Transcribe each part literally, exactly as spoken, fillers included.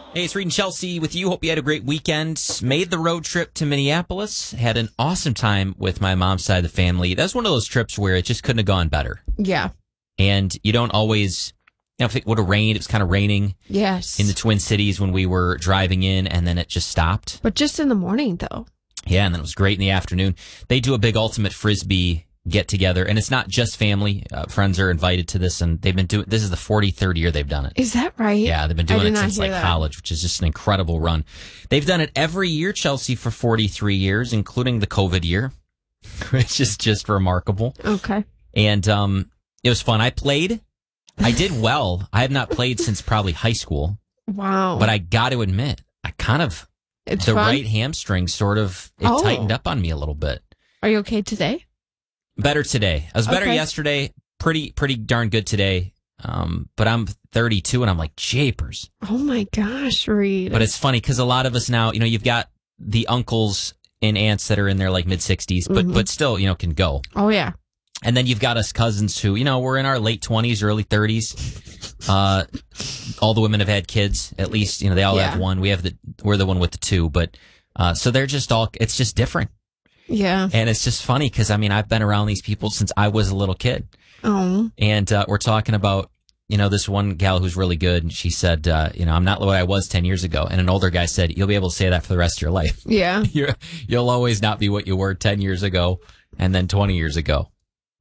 Hey, it's Reed and Chelsea with you. Hope you had a great weekend. Made the road trip to Minneapolis. Had an awesome time with my mom's side of the family. That was one of those trips where it just couldn't have gone better. Yeah. And you don't always, you know, if it would have rained, it was kind of raining. Yes. In the Twin Cities when we were driving in, and then it just stopped. But just in the morning, though. Yeah, and then it was great in the afternoon. They do a big ultimate Frisbee get together, and it's not just family. Uh, friends are invited to this, and they've been doing, this is the forty-third year they've done it. Is that right? Yeah, they've been doing it since like that. college, which is just an incredible run. They've done it every year, Chelsea, for forty-three years, including the COVID year, which is just remarkable. Okay. And um, it was fun. I played. I did well. I have not played since probably high school. Wow. But I got to admit, I kind of, it's the fun? right hamstring sort of, it Oh. tightened up on me a little bit. Are you okay today? Better today. I was better Okay. yesterday. Pretty, pretty darn good today. Um, but I'm thirty-two and I'm like, japers. Oh my gosh, Reed. But it's funny because a lot of us now, you know, you've got the uncles and aunts that are in their like mid sixties, but, Mhm. but still, you know, can go. Oh, yeah. And then you've got us cousins who, you know, we're in our late twenties, early thirties. Uh, all the women have had kids. At least, you know, they all Yeah. have one. We have the, we're the one with the two, but, uh, so they're just all, it's just different. Yeah. And it's just funny because, I mean, I've been around these people since I was a little kid. Oh. And uh, we're talking about, you know, this one gal who's really good. And she said, uh, you know, I'm not what I was ten years ago. And an older guy said, you'll be able to say that for the rest of your life. Yeah. You're, you'll always not be what you were ten years ago and then twenty years ago.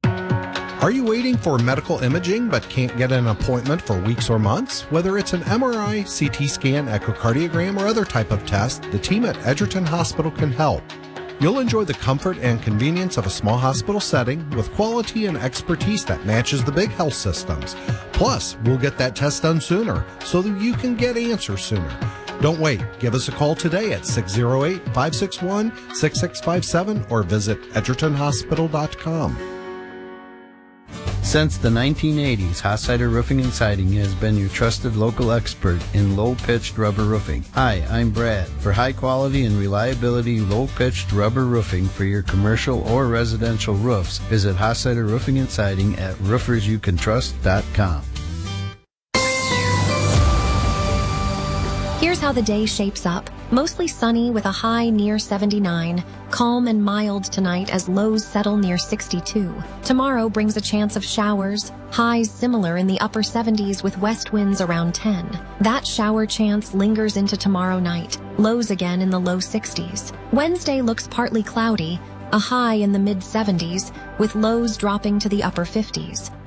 Are you waiting for medical imaging but can't get an appointment for weeks or months? Whether it's an M R I, C T scan, echocardiogram, or other type of test, the team at Edgerton Hospital can help. You'll enjoy the comfort and convenience of a small hospital setting with quality and expertise that matches the big health systems. Plus, we'll get that test done sooner so that you can get answers sooner. Don't wait. Give us a call today at six oh eight, five six one, six six five seven or visit edgerton hospital dot com. Since the nineteen eighties, Hossider Roofing and Siding has been your trusted local expert in low-pitched rubber roofing. Hi, I'm Brad. For high quality and reliability low-pitched rubber roofing for your commercial or residential roofs, visit Hossider Roofing and Siding at roofers you can trust dot com. Here's how the day shapes up. Mostly sunny with a high near seventy-nine. Calm and mild tonight as lows settle near sixty-two. Tomorrow brings a chance of showers. Highs similar in the upper seventies with west winds around ten. That shower chance lingers into tomorrow night. Lows again in the low sixties. Wednesday looks partly cloudy. A high in the mid seventies with lows dropping to the upper fifties.